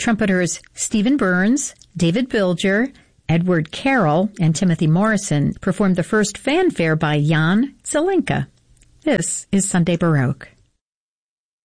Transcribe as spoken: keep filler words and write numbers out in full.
Trumpeters Stephen Burns, David Bilger, Edward Carroll, and Timothy Morrison performed the first fanfare by Jan Zelenka. This is Sunday Baroque.